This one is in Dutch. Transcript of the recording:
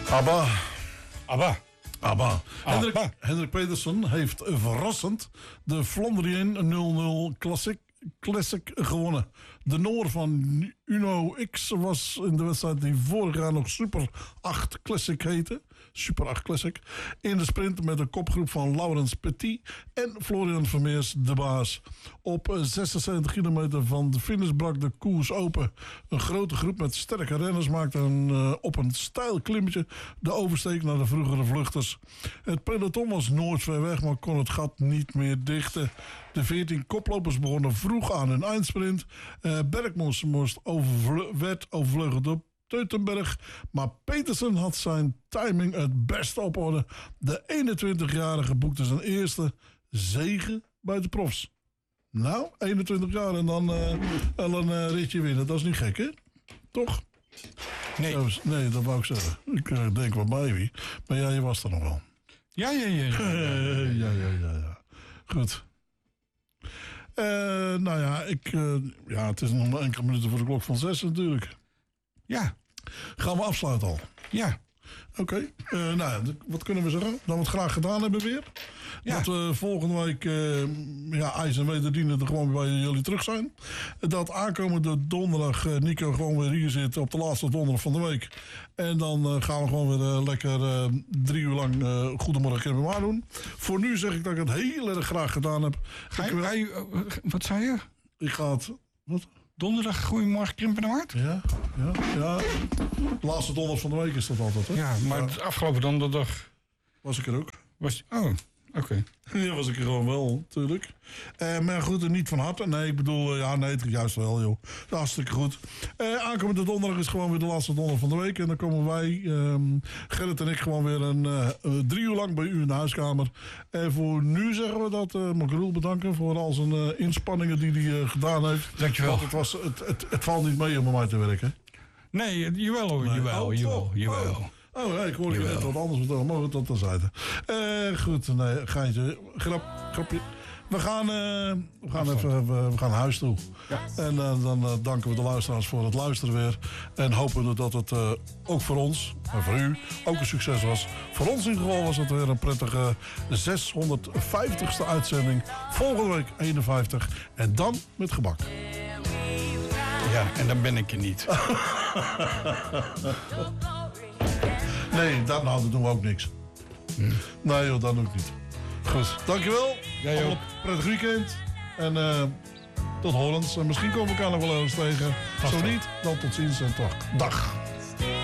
ABBA. Hendrik Pedersen heeft verrassend de Flandrien 00 Classic gewonnen. De Noor van Uno X was in de wedstrijd die vorig jaar nog Super 8 Classic heette. Super 8 Classic. In de sprint met een kopgroep van Laurens Petit en Florian Vermeers de baas. Op 76 kilometer van de finish brak de koers open. Een grote groep met sterke renners maakte op een steil klimmetje de oversteek naar de vroegere vluchters. Het peloton was nooit ver weg, maar kon het gat niet meer dichten. De 14 koplopers begonnen vroeg aan hun eindsprint. Bergmos werd overvleugeld door Teutenberg, maar Petersen had zijn timing het beste op orde. De 21-jarige boekte zijn eerste zege bij de profs. Nou, 21 jaar en dan al een ritje winnen. Dat is niet gek, hè? Toch? Nee. Nee, dat wou ik zeggen. Ik denk wel bij wie. Maar ja, je was er nog wel. Ja. Ja. Goed. Nou ja, het is nog maar enkele minuten voor de klok van 6 natuurlijk. Ja. Gaan we afsluiten al? Ja. Oké. Wat kunnen we zeggen? Dat we het graag gedaan hebben weer. Ja. Dat we volgende week ijs en wederdienen er gewoon bij jullie terug zijn. Dat aankomende donderdag Nico gewoon weer hier zit op de laatste donderdag van de week. En dan gaan we gewoon weer lekker 3 uur lang Goedemorgen MMA doen. Voor nu zeg ik dat ik het heel erg graag gedaan heb. Wat zei je? Ik ga het... Wat? Donderdag, Goedemorgen Krimpen en Hart? Ja. De laatste donderdag van de week is dat altijd, hè? Ja, maar het afgelopen donderdag... Was ik er ook. Oké. Ja, was ik er gewoon wel, natuurlijk. Maar goed, niet van harte. Nee, ik bedoel, juist wel, joh. Hartstikke goed. Aankomende donderdag is gewoon weer de laatste donderdag van de week. En dan komen wij, Gerrit en ik, gewoon weer 3 uur lang bij u in de huiskamer. En voor nu zeggen we dat, mag ik Roel bedanken voor al zijn inspanningen die hij gedaan heeft. Dankjewel. Want het valt niet mee om met mij te werken. Nee, jawel hoor. Jawel. Oh nee, ik hoorde net wat anders vertellen. Mogen we dat dan zijn? Goed, nee, geintje. Grapje. We gaan naar huis toe. Ja. En dan danken we de luisteraars voor het luisteren weer. En hopen dat het ook voor ons, en voor u, ook een succes was. Voor ons in ieder geval was het weer een prettige 650ste uitzending. Volgende week 51. En dan met gebak. Ja, en dan ben ik er niet. Nee, dat doen we ook niks. Nee joh, dat doe ik niet. Goed, dankjewel. Jij ook. Prettig weekend. En tot horens. En misschien komen we elkaar nog wel eens tegen. Zo niet, dan tot ziens en toch. Dag.